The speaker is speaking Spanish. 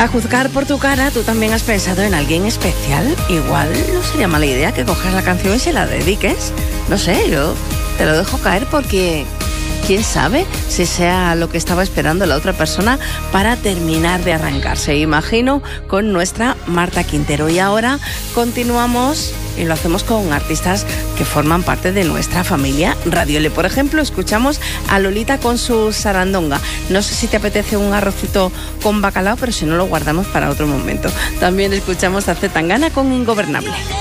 A juzgar por tu cara, ¿tú también has pensado en alguien especial? Igual no sería mala idea que cojas la canción y se la dediques. No sé, yo te lo dejo caer porque quién sabe si sea lo que estaba esperando la otra persona para terminar de arrancarse. Imagino con nuestra Marta Quintero. Y ahora continuamos y lo hacemos con artistas que forman parte de nuestra familia Radiole. Por ejemplo, escuchamos a Lolita con su sarandonga. No sé si te apetece un arrocito con bacalao, pero si no lo guardamos para otro momento. También escuchamos a Zetangana con Ingobernable.